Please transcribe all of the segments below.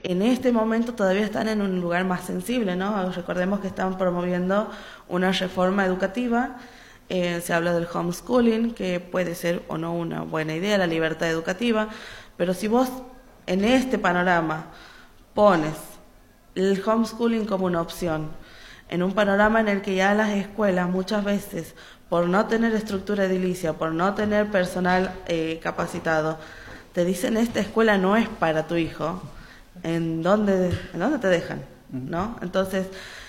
en este momento todavía están en un lugar más sensible, ¿no? Recordemos que están promoviendo una reforma educativa, se habla del homeschooling, que puede ser o no una buena idea, la libertad educativa, pero si vos en este panorama pones el homeschooling como una opción, en un panorama en el que ya las escuelas muchas veces, por no tener estructura edilicia, por no tener personal capacitado, te dicen esta escuela no es para tu hijo, ¿en dónde te dejan? ¿No? Entonces,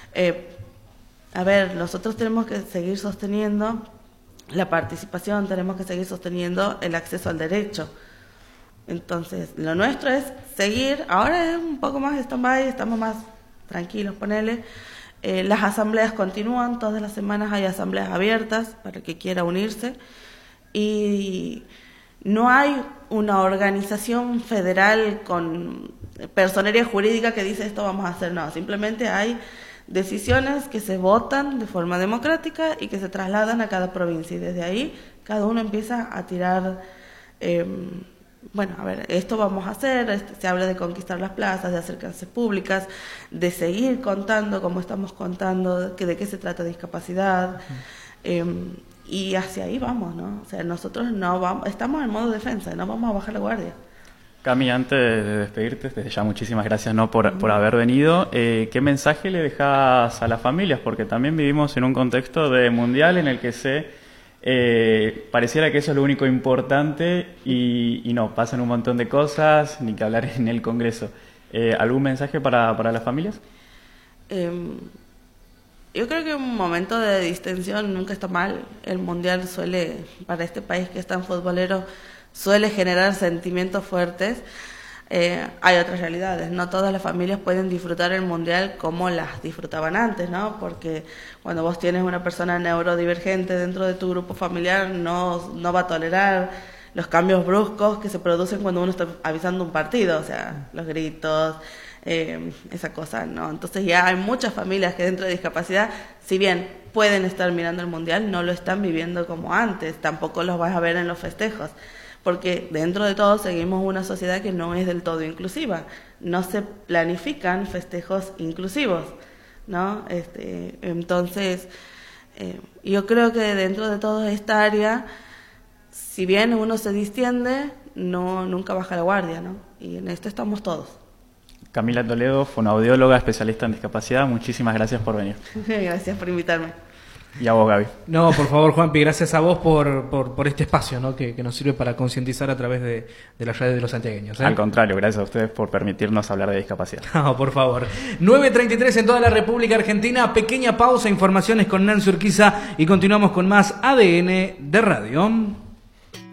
a ver, nosotros tenemos que seguir sosteniendo la participación, tenemos que seguir sosteniendo el acceso al derecho. Entonces, lo nuestro es seguir, ahora es un poco más stand-by, estamos más tranquilos, ponele. Las asambleas continúan, todas las semanas hay asambleas abiertas para el que quiera unirse, y no hay una organización federal con personería jurídica que dice esto vamos a hacer, no, simplemente hay decisiones que se votan de forma democrática y que se trasladan a cada provincia, y desde ahí cada uno empieza a tirar, bueno, a ver, esto vamos a hacer, se habla de conquistar las plazas, de hacer clases públicas, de seguir contando como estamos contando, de qué se trata discapacidad, y hacia ahí vamos, ¿no? O sea, nosotros no vamos, estamos en modo defensa, no vamos a bajar la guardia. Cami, antes de despedirte, desde ya muchísimas gracias, ¿no?, por haber venido. ¿Qué mensaje le dejas a las familias? Porque también vivimos en un contexto de mundial en el que pareciera que eso es lo único importante y no, pasan un montón de cosas, ni que hablar en el Congreso. ¿Algún mensaje para las familias? Yo creo que un momento de distensión nunca está mal. El mundial suele, para este país que es tan futbolero, suele generar sentimientos fuertes. Hay otras realidades, no todas las familias pueden disfrutar el mundial como las disfrutaban antes, ¿no? Porque cuando vos tienes una persona neurodivergente dentro de tu grupo familiar, no va a tolerar los cambios bruscos que se producen cuando uno está avisando un partido, o sea, los gritos, esa cosa, ¿no? Entonces ya hay muchas familias que dentro de discapacidad, si bien pueden estar mirando el mundial, no lo están viviendo como antes, tampoco los vas a ver en los festejos, porque dentro de todo seguimos una sociedad que no es del todo inclusiva, no se planifican festejos inclusivos, ¿no? Entonces, yo creo que dentro de toda esta área, si bien uno se distiende, nunca baja la guardia, ¿no? Y en esto estamos todos. Camila Toledo, fonoaudióloga, especialista en discapacidad, muchísimas gracias por venir. Gracias por invitarme. Y a vos, Gaby. No, por favor, Juanpi, gracias a vos por este espacio, ¿no?, que nos sirve para concientizar a través de las redes de los santiagueños, ¿eh? Al contrario, gracias a ustedes por permitirnos hablar de discapacidad. No, por favor. 9:33 en toda la República Argentina. Pequeña pausa, informaciones con Nancy Urquiza y continuamos con más ADN de Radio.